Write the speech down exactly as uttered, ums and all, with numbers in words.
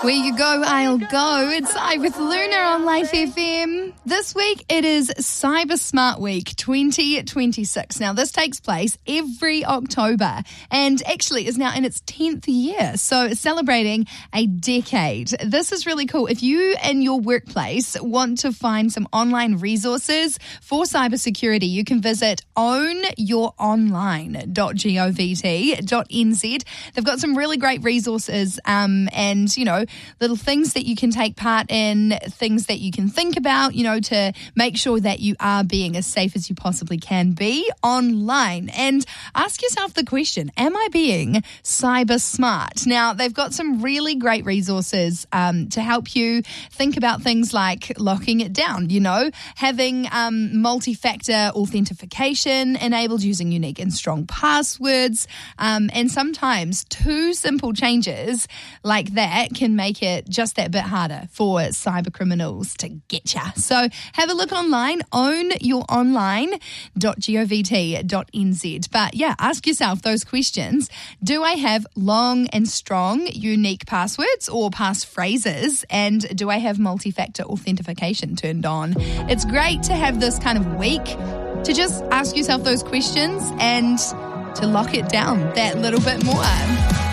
Where you go, I'll go. It's I with Luna on Life F M. This week, it is Cyber Smart Week twenty twenty-six. Now, this takes place every October and actually is now in its tenth year. So, celebrating a decade. This is really cool. If you and your workplace want to find some online resources for cybersecurity, you can visit own your online dot govt dot n z. They've got some really great resources um, and, you know, little things that you can take part in, things that you can think about, you know, to make sure that you are being as safe as you possibly can be online. And ask yourself the question, am I being cyber smart? Now, they've got some really great resources um, to help you think about things like locking it down, you know, having um, multi-factor authentication enabled using unique and strong passwords. Um, and sometimes two simple changes like that can make it just that bit harder for cyber criminals to get you. So have a look online, own your online dot govt dot n z. But yeah, ask yourself those questions. Do I have long and strong unique passwords or passphrases? And do I have multi-factor authentication turned on? It's great to have this kind of week to just ask yourself those questions and to lock it down that little bit more.